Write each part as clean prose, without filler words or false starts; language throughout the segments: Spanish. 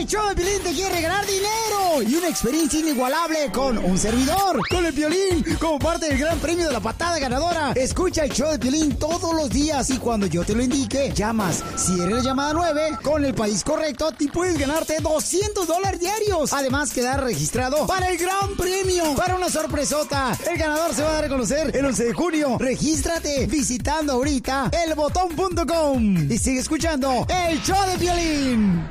El show de Piolín te quiere ganar dinero y una experiencia inigualable con un servidor, con el Piolín, como parte del gran premio de la patada ganadora. Escucha el show de Piolín todos los días y cuando yo te lo indique, llamas. Si eres la llamada 9, con el país correcto, te puedes ganarte $200 diarios. Además, quedar registrado para el gran premio, para una sorpresota. El ganador se va a dar a conocer el 11 de junio. Regístrate visitando ahorita elbotón.com y sigue escuchando el show de Piolín.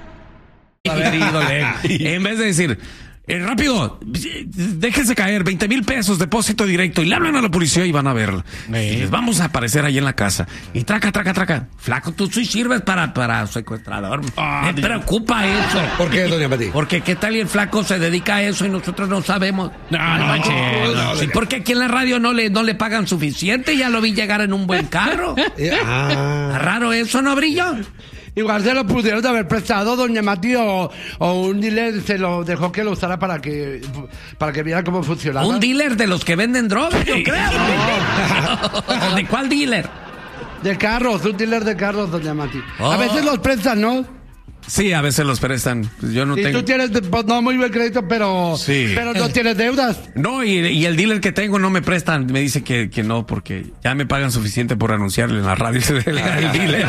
En vez de decir, rápido, déjense caer, 20,000 pesos, depósito directo, y le hablan a la policía y van a ver. Les vamos a aparecer ahí en la casa. Y traca. Flaco, tú sí sirves para secuestrador. Me preocupa eso. ¿Por qué, doña Pati? Porque qué tal y el flaco se dedica a eso y nosotros no sabemos. No, sí, porque aquí en la radio no le pagan suficiente. Ya lo vi llegar en un buen carro. Raro eso, ¿no, Brillo? Igual se lo pudieron de haber prestado doña Mati o un dealer se lo dejó que lo usara para que viera cómo funcionaba. Un dealer de los que venden drogas, yo creo. No. ¿De cuál dealer? De carros, un dealer de carros, doña Mati. A veces los prestan, ¿no? Sí, a veces los prestan. Yo no tengo. Tú tienes, pues, no muy buen crédito, pero no tienes deudas. No, y el dealer que tengo no me prestan. Me dice que no, porque ya me pagan suficiente por anunciarle en la radio el dealer.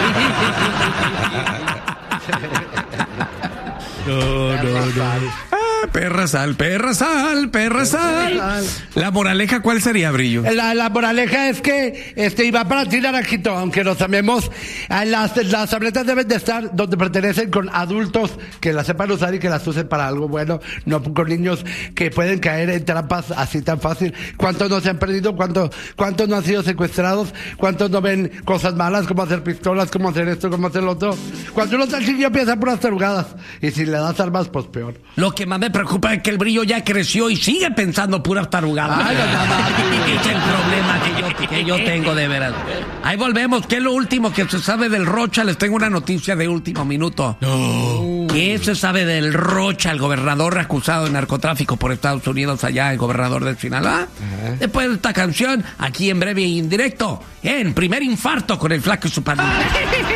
No. Perra sal. La moraleja, ¿cuál sería, Brillo? La moraleja es que iba para ti, Naranjito, aunque nos amemos, las tabletas deben de estar donde pertenecen, con adultos que las sepan usar y que las usen para algo bueno, no con niños que pueden caer en trampas así tan fácil. ¿Cuántos no se han perdido? ¿Cuántos no han sido secuestrados? ¿Cuántos no ven cosas malas, como hacer pistolas, como hacer esto, como hacer lo otro? Cuando uno está chiquillo piensa puras tarugadas, y si le das armas, pues peor. Lo que más me preocupa es que el Brillo ya creció y sigue pensando puras tarugadas. Es el problema que yo tengo, de veras. Ahí volvemos. ¿Qué es lo último que se sabe del Rocha? Les tengo una noticia de último minuto. ¿Qué se sabe del Rocha, el gobernador acusado de narcotráfico por Estados Unidos, allá, el gobernador de Sinaloa? Después de esta canción, aquí en breve y en directo, en Primer Infarto con el Flaco y su pandilla.